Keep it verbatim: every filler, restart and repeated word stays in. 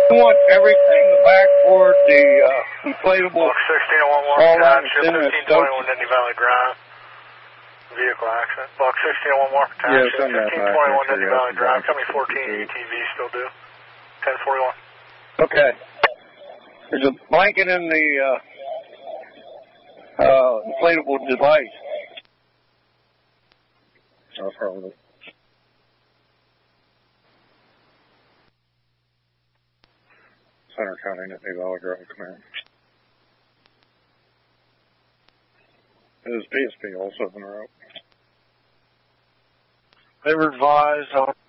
We want everything, the backboard, the uh, inflatable, Box sixteen oh one one, all that Township, center fifteen twenty-one, Indian Valley Drive. Vehicle accident. Box sixteen oh one, Mark Township, Yeah, send that fifteen back. twenty-one, Make sure Indian you Valley have Drive. some Company fourteen, E T V still due. ten forty-one. Okay. There's a blanket in the uh, uh, inflatable device. No problem. Center County, Nittany Valley Drive, command. Is P S P also en route? They were advised on